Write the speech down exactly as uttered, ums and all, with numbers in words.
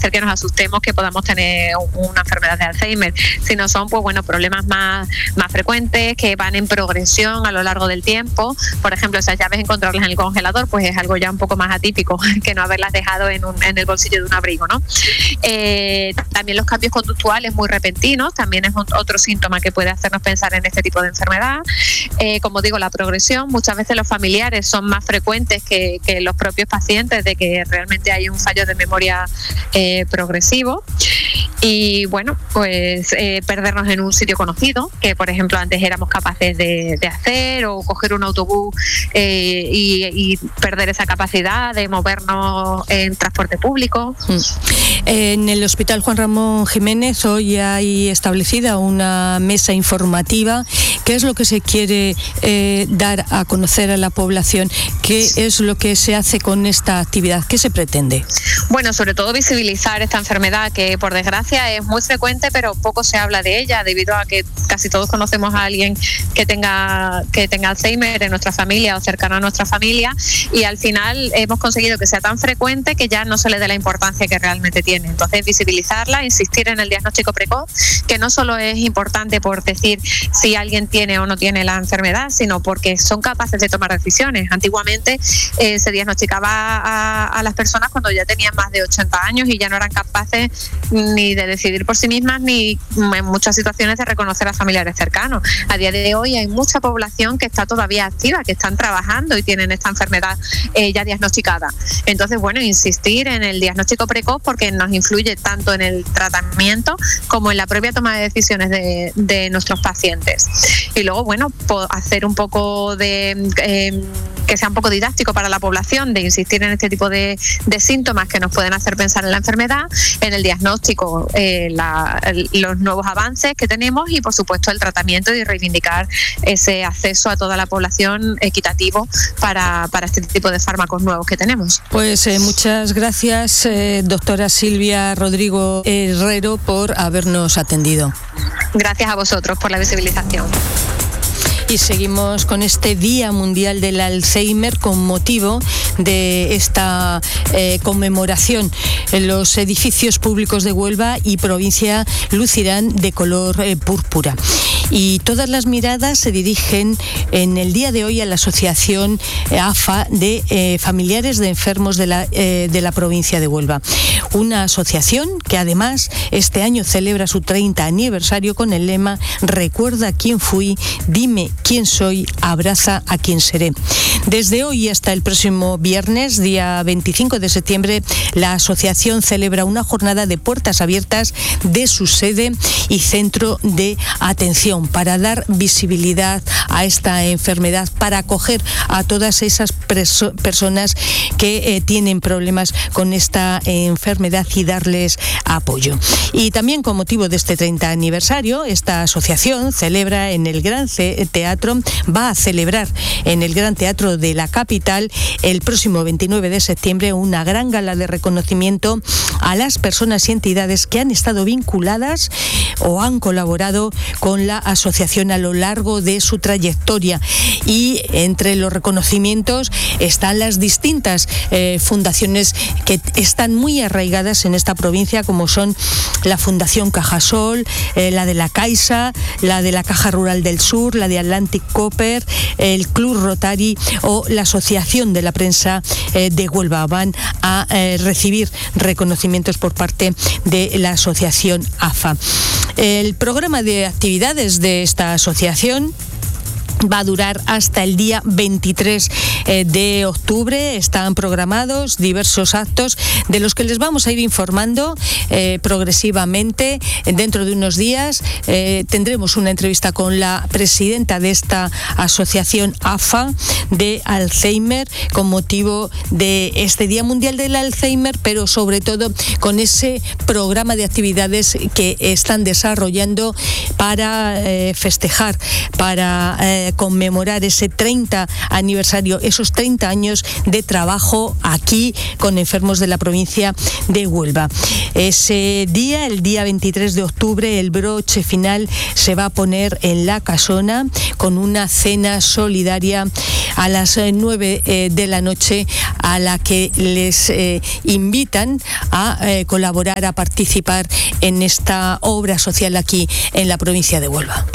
ser que nos asustemos que podamos tener una enfermedad de Alzheimer, sino son pues bueno problemas más, más frecuentes que van en progresión a lo largo del tiempo. Por ejemplo, esas llaves encontrarlas en el congelador pues es algo ya un poco más atípico que no haberlas dejado en, un, en el bolsillo de un abrigo, ¿no? Eh, también los cambios conductuales muy repentinos también es otro síntoma que puede hacernos pensar en este tipo de enfermedad. Eh, como digo, la progresión, muchas veces los familiares son más frecuentes que, que los propios pacientes de que realmente hay un fallo de memoria eh, progresivo. Y bueno, pues eh, perdernos en un sitio conocido, que por ejemplo antes éramos capaces de, de hacer, o coger un autobús eh, y, y perder esa capacidad de movernos en transporte público. Mm. En el Hospital Juan Ramón Jiménez hoy hay establecida una mesa informativa. ¿Qué es lo que se quiere eh, dar a conocer a la población? ¿Qué es lo que se hace con esta actividad? ¿Qué se pretende? Bueno, sobre todo visibilizar esta enfermedad que por desgracia es muy frecuente, pero poco se habla de ella debido a que casi todos conocemos a alguien que tenga que tenga Alzheimer en nuestra familia o cercano a nuestra familia, y al final hemos conseguido que sea tan frecuente que ya no se le dé la importancia que realmente tiene. Entonces, visibilizarla, insistir en el diagnóstico precoz, que no solo es importante por decir si alguien tiene o no tiene la enfermedad, sino porque son capaces de tomar decisiones. Antiguamente eh, se diagnosticaba a, a las personas cuando ya tenían más de ochenta años y ya no eran capaces ni de decidir por sí mismas ni en muchas situaciones de reconocer a familiares cercanos. A día de hoy hay mucha población que está todavía activa, que están trabajando y tienen esta enfermedad eh, ya diagnosticada. Entonces, bueno, insistir en el diagnóstico precoz porque nos influye tanto en el tratamiento como en la propia toma de decisiones de, de nuestros pacientes. Y luego, bueno, hacer un poco de... Eh, que sea un poco didáctico para la población, de insistir en este tipo de, de síntomas que nos pueden hacer pensar en la enfermedad, en el diagnóstico, eh, la, los nuevos avances que tenemos y, por supuesto, el tratamiento, y reivindicar ese acceso a toda la población equitativo para, para este tipo de fármacos nuevos que tenemos. Pues eh, muchas gracias, eh, doctora Silvia Rodrigo Herrero, por habernos atendido. Gracias a vosotros por la visibilización. Y seguimos con este Día Mundial del Alzheimer con motivo de esta eh, conmemoración. Los edificios públicos de Huelva y provincia lucirán de color eh, púrpura. Y todas las miradas se dirigen en el día de hoy a la asociación A F A de eh, familiares de enfermos de la, eh, de la provincia de Huelva. Una asociación que además este año celebra su treinta aniversario con el lema "Recuerda quién fui, dime quién soy, abraza a quien seré". Desde hoy hasta el próximo viernes, día veinticinco de septiembre, la asociación celebra una jornada de puertas abiertas de su sede y centro de atención para dar visibilidad a esta enfermedad, para acoger a todas esas preso- personas que eh, tienen problemas con esta eh, enfermedad y darles apoyo. Y también con motivo de este treinta aniversario, esta asociación celebra en el Gran Teatro, va a celebrar en el Gran Teatro de la capital el próximo veintinueve de septiembre una gran gala de reconocimiento a las personas y entidades que han estado vinculadas o han colaborado con la asociación a lo largo de su trayectoria. Y entre los reconocimientos están las distintas eh, fundaciones que están muy arraigadas en esta provincia, como son la Fundación Cajasol, eh, la de la Caixa, la de la Caja Rural del Sur, la de Atlantic Copper, el Club Rotary o la Asociación de la Prensa eh, de Huelva. Van a eh, recibir reconocimientos por parte de la asociación A F A. El programa de actividades de esta asociación va a durar hasta el día veintitrés de octubre. Están programados diversos actos de los que les vamos a ir informando eh, progresivamente. Dentro de unos días eh, tendremos una entrevista con la presidenta de esta asociación A F A de Alzheimer con motivo de este Día Mundial del Alzheimer, pero sobre todo con ese programa de actividades que están desarrollando para eh, festejar, para eh, conmemorar ese treinta aniversario, esos treinta años de trabajo aquí con enfermos de la provincia de Huelva. Ese día, el día veintitrés de octubre, el broche final se va a poner en la casona con una cena solidaria a las nueve eh, de la noche, a la que les eh, invitan a eh, colaborar, a participar en esta obra social aquí en la provincia de Huelva.